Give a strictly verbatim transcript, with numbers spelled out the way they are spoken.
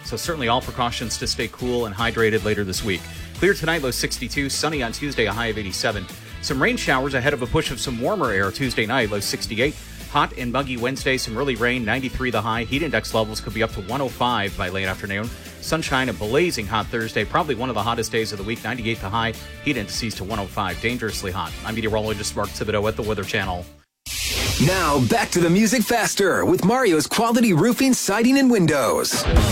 So certainly all precautions to stay cool and hydrated later this week. Clear tonight, low sixty-two. Sunny on Tuesday, a high of eighty-seven. Some rain showers ahead of a push of some warmer air Tuesday night, low sixty-eight. Hot and muggy Wednesday, some early rain, ninety-three the high. Heat index levels could be up to one oh five by late afternoon. Sunshine and blazing hot Thursday, probably one of the hottest days of the week, ninety-eight the high. Heat indices to one oh five, dangerously hot. I'm meteorologist Mark Thibodeau at the Weather Channel. Now back to the music faster with Mario's Quality Roofing, Siding, and Windows.